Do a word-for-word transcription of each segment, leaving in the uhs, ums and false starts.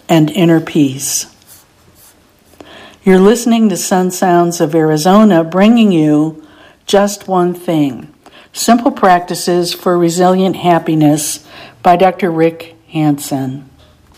and inner peace. You're listening to Sun Sounds of Arizona, bringing you Just One Thing, Simple Practices for Resilient Happiness by Doctor Rick Hanson.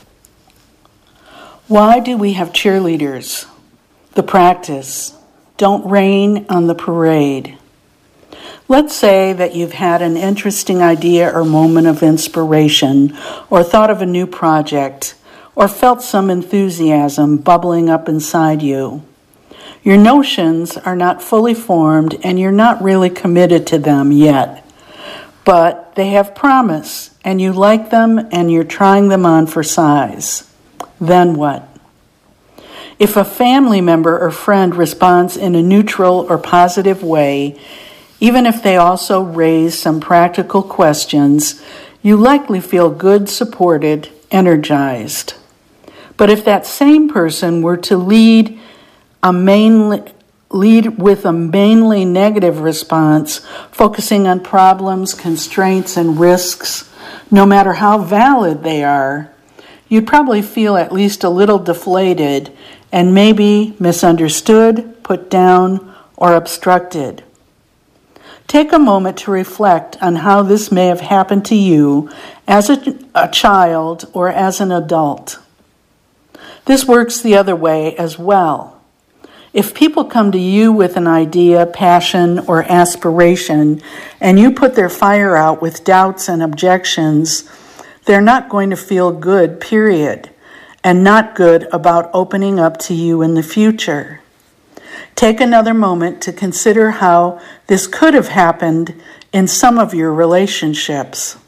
Why do we have cheerleaders? The practice. Don't rain on the parade. Let's say that you've had an interesting idea or moment of inspiration, or thought of a new project, or felt some enthusiasm bubbling up inside you. Your notions are not fully formed and you're not really committed to them yet, but they have promise and you like them and you're trying them on for size. Then what? If a family member or friend responds in a neutral or positive way, even if they also raise some practical questions, you likely feel good, supported, energized. But if that same person were to lead a mainly, lead with a mainly negative response, focusing on problems, constraints, and risks, no matter how valid they are, you'd probably feel at least a little deflated and maybe misunderstood, put down, or obstructed. Take a moment to reflect on how this may have happened to you as a, a child or as an adult. This works the other way as well. If people come to you with an idea, passion, or aspiration, and you put their fire out with doubts and objections, they're not going to feel good, period, and not good about opening up to you in the future. Take another moment to consider how this could have happened in some of your relationships.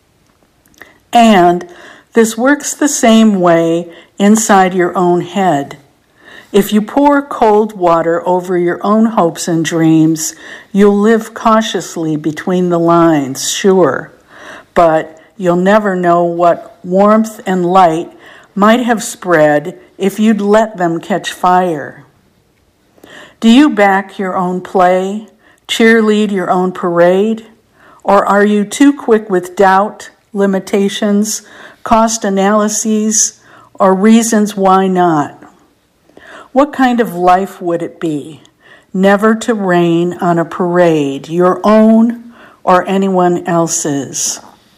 And this works the same way inside your own head. If you pour cold water over your own hopes and dreams, you'll live cautiously between the lines, sure, but you'll never know what warmth and light might have spread if you'd let them catch fire. Do you back your own play, cheerlead your own parade, or are you too quick with doubt, limitations, cost analyses, or reasons why not? What kind of life would it be? Never to rain on a parade, your own or anyone else's.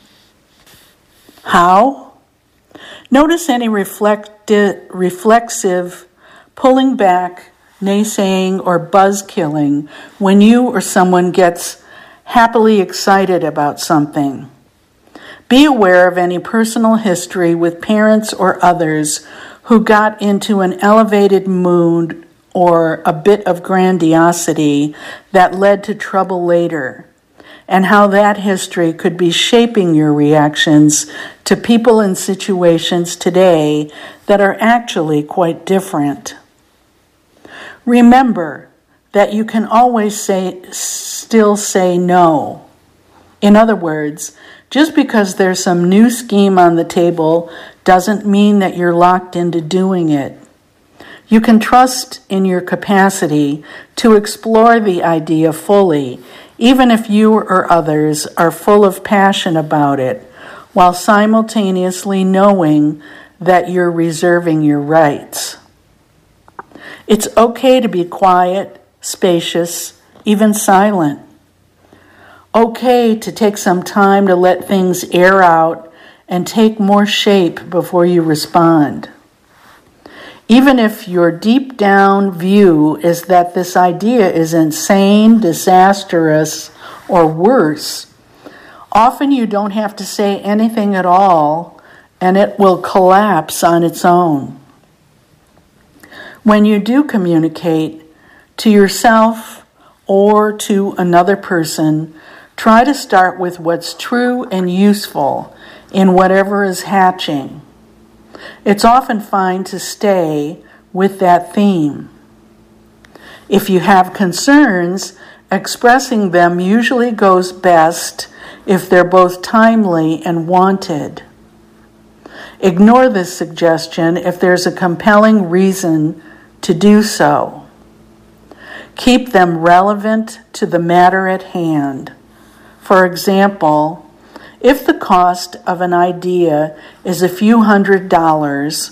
How? Notice any reflecti- reflexive pulling back, naysaying, or buzz-killing when you or someone gets happily excited about something. Be aware of any personal history with parents or others who got into an elevated mood or a bit of grandiosity that led to trouble later, and how that history could be shaping your reactions to people and situations today that are actually quite different. Remember that you can always say, still say no. In other words, just because there's some new scheme on the table doesn't mean that you're locked into doing it. You can trust in your capacity to explore the idea fully, even if you or others are full of passion about it, while simultaneously knowing that you're reserving your rights. It's okay to be quiet, spacious, even silent. Okay to take some time to let things air out and take more shape before you respond. Even if your deep down view is that this idea is insane, disastrous, or worse, often you don't have to say anything at all and it will collapse on its own. When you do communicate to yourself or to another person, try to start with what's true and useful in whatever is hatching. It's often fine to stay with that theme. If you have concerns, expressing them usually goes best if they're both timely and wanted. Ignore this suggestion if there's a compelling reason to do so. Keep them relevant to the matter at hand. For example, if the cost of an idea is a few hundred dollars,